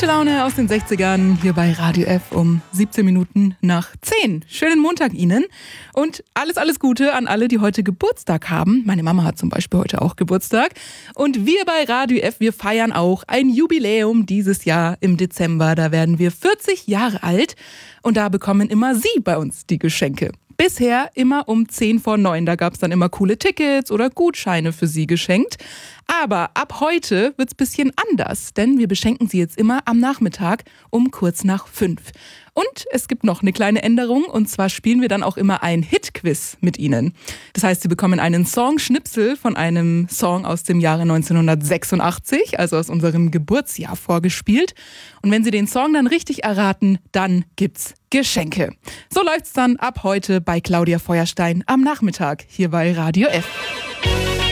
Gute Laune aus den 60ern hier bei Radio F um 17 Minuten nach 10. Schönen Montag Ihnen und alles Gute an alle, die heute Geburtstag haben. Meine Mama hat zum Beispiel heute auch Geburtstag. Und wir bei Radio F, wir feiern auch ein Jubiläum dieses Jahr im Dezember. Da werden wir 40 Jahre alt und da bekommen immer Sie bei uns die Geschenke. Bisher immer um 10 vor 9. Da gab es dann immer coole Tickets oder Gutscheine für Sie geschenkt. Aber ab heute wird's bisschen anders, denn wir beschenken Sie jetzt immer am Nachmittag um kurz nach 5. Und es gibt noch eine kleine Änderung, und zwar spielen wir dann auch immer ein Hit-Quiz mit Ihnen. Das heißt, Sie bekommen einen Song-Schnipsel von einem Song aus dem Jahre 1986, also aus unserem Geburtsjahr vorgespielt. Und wenn Sie den Song dann richtig erraten, dann gibt's Geschenke. So läuft's dann ab heute bei Claudia Feuerstein am Nachmittag hier bei Radio F.